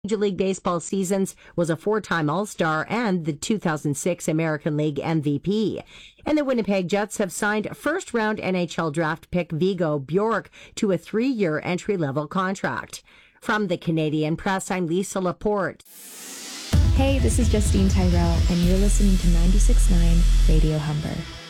Major League Baseball seasons, was a four-time All-Star and the 2006 American League MVP. And the Winnipeg Jets have signed first-round NHL draft pick Vigo Bjork to a 3-year entry-level contract. From the Canadian Press, I'm Lisa Laporte. Hey, this is Justine Tyrell, and you're listening to 96.9 Radio Humber.